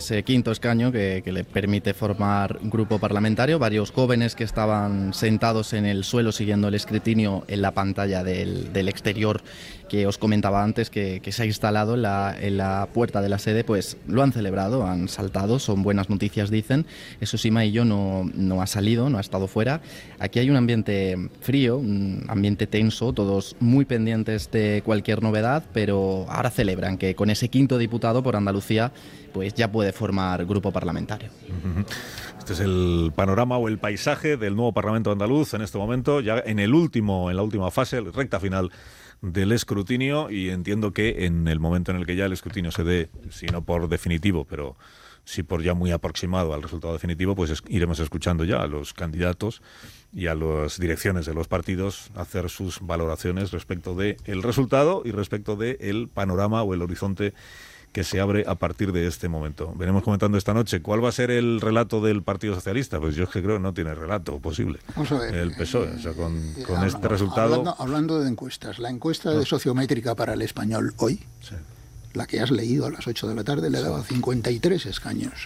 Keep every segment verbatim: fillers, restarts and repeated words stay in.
ese quinto escaño que, que le permite formar un grupo parlamentario. Varios jóvenes que estaban sentados en el suelo siguiendo el escrutinio en la pantalla del, del exterior que os comentaba antes, que, que se ha instalado en la, en la puerta de la sede, pues lo han celebrado, han saltado, son buenas noticias, dicen. Eso sí, Maillo no, no ha salido, no ha estado fuera. Aquí hay un ambiente frío, un ambiente tenso, todos muy pendientes de cualquier novedad, pero ahora celebran que con ese quinto diputado por Andalucía, pues ya puede formar grupo parlamentario. Este es el panorama o el paisaje del nuevo Parlamento andaluz en este momento, ya en el último, en la última fase, recta final del escrutinio, y entiendo que en el momento en el que ya el escrutinio se dé, si no por definitivo, pero sí por ya muy aproximado al resultado definitivo, pues es, iremos escuchando ya a los candidatos y a las direcciones de los partidos hacer sus valoraciones respecto del resultado y respecto del panorama o el horizonte que se abre a partir de este momento. Veremos comentando esta noche cuál va a ser el relato del Partido Socialista. Pues yo es que creo que no tiene relato posible. Vamos a ver, el P S O E, o sea, con, eh, con habla, este resultado... Hablando, hablando de encuestas, la encuesta no. de sociométrica para el Español hoy, Sí. la que has leído a las ocho de la tarde, le daba cincuenta y tres escaños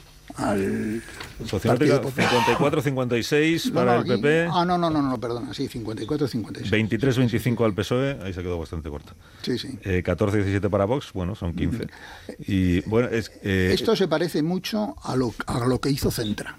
al Sociométrica, Partido Popular. cincuenta y cuatro cincuenta y seis No, para no, el aquí- P P, Ah, no, no, no, no, perdona, sí, cincuenta y cuatro cincuenta y seis. veintitrés veinticinco al P S O E, ahí se quedó bastante corta. Sí, sí. Eh, catorce diecisiete para Vox, bueno, son quince. Y bueno, es... Eh, Esto se parece mucho a lo, a lo que hizo Centra.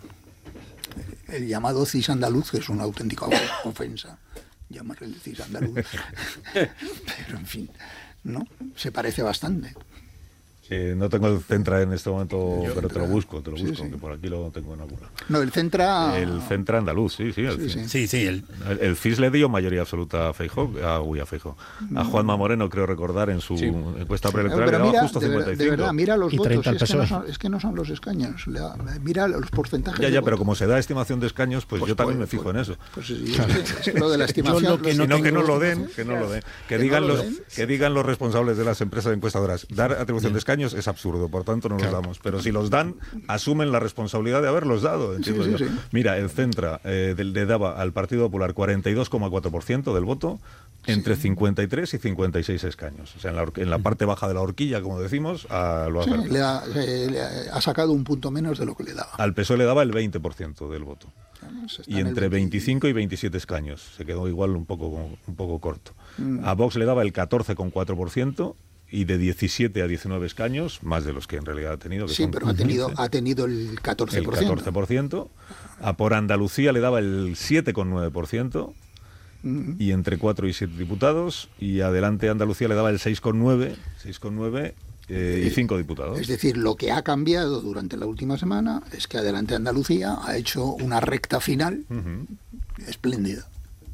El llamado C I S andaluz, que es una auténtica ofensa llamarle el C I S andaluz. Pero, en fin, ¿no? Se parece bastante. eh, no tengo el Centra en este momento, Yo, pero te lo busco, te lo sí, busco, sí. que por aquí lo tengo en alguna. No, el Centra... El Centra andaluz, sí, sí. El, Sí, sí. Sí, sí, el, el, el C I S le dio mayoría absoluta a Feijóo, a, uy, a Feijóo, a Juanma Moreno, creo recordar, en su Sí. encuesta Pero preelectoral, le daba mira, justo de, ver- cincuenta y de cinco. verdad, mira los Y votos, treinta al es que, no P S O E. son, es que no son los escaños. Le da- Mira los porcentajes. Ya, de ya, pero voto. como se da estimación de escaños, pues, Pues, yo también pues, me fijo pues, en eso. Pues sí, es que- es que lo de la estimación... Yo lo que Si no no, que tengo no lo den, estimación, que no lo den. Que que digan no lo los den. que digan los responsables de las empresas encuestadoras. Dar atribución de escaños es absurdo, por tanto no los damos. Pero si los dan, asumen la responsabilidad de haberlos dado. entiendo Sí, sí, yo. sí. Mira, el Centra eh, del- le daba al Partido Popular cuarenta y dos coma cuatro por ciento del voto, entre cincuenta y tres y cincuenta y seis escaños. O sea, en la, hor- en la parte baja de la horquilla, como decimos, a, lo ha Sí, perdido. le ha, eh, le ha- ha sacado un punto menos de lo que le daba. Al P S O E le daba el veinte por ciento del voto. Se está Y en el entre veinte. veinticinco y veintisiete escaños. Se quedó igual un poco, un poco corto. Mm. A Vox le daba el catorce coma cuatro por ciento y de diecisiete a diecinueve escaños, más de los que en realidad ha tenido. Que Sí, son pero ha tenido, quince, ha tenido el catorce el por ciento. catorce por ciento. A por Andalucía le daba el siete coma nueve por ciento. Mm. Y entre cuatro y siete diputados. Y adelante Andalucía le daba el seis coma nueve, seis coma nueve eh, y cinco diputados. Es decir, lo que ha cambiado durante la última semana es que Adelante Andalucía ha hecho una recta final Ujú. espléndida.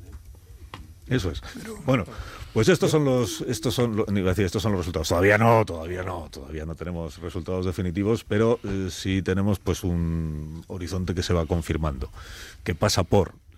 Eso es. Bueno, pues estos son los, estos son, lo- iba a decir, estos son los resultados. Todavía no, todavía no, todavía no tenemos resultados definitivos, pero eh, sí tenemos pues un horizonte que se va confirmando, que pasa por